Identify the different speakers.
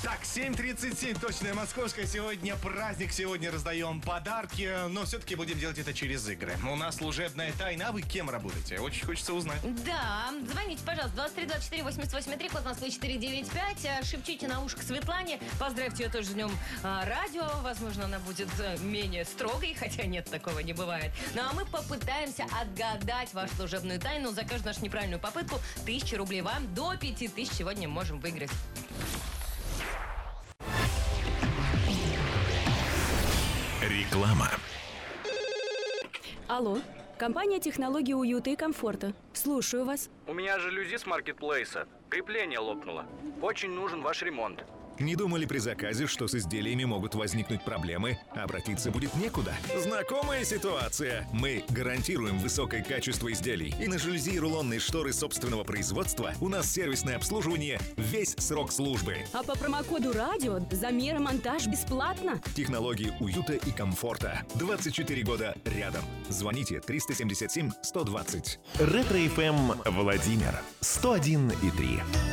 Speaker 1: Так, 7:37, точное московское. Сегодня праздник, сегодня раздаем подарки, но все-таки будем делать это через игры. У нас служебная тайна, а вы кем работаете? Очень хочется узнать.
Speaker 2: Да, звоните, пожалуйста, 23 24 88 3, код Москвы 495. Шепчите на ушко Светлане. Поздравьте ее тоже с днем радио. Возможно, она будет менее строгой, хотя нет, такого не бывает. Ну а мы попытаемся отгадать вашу служебную тайну. За каждую нашу неправильную попытку 1000 рублей вам. До 5000 сегодня можем выиграть.
Speaker 3: Реклама.
Speaker 4: Алло, компания технологии уюта и комфорта. Слушаю вас.
Speaker 5: У меня жалюзи с маркетплейса. Крепление лопнуло. Очень нужен ваш ремонт.
Speaker 3: Не думали при заказе, что с изделиями могут возникнуть проблемы, а обратиться будет некуда? Знакомая ситуация. Мы гарантируем высокое качество изделий. И на жалюзи и рулонные шторы собственного производства у нас сервисное обслуживание весь срок службы.
Speaker 4: А по промокоду «Радио» замер и монтаж бесплатно.
Speaker 3: Технологии уюта и комфорта. 24 года рядом. Звоните 377 120.
Speaker 6: Ретро-ФМ Владимир 101,3.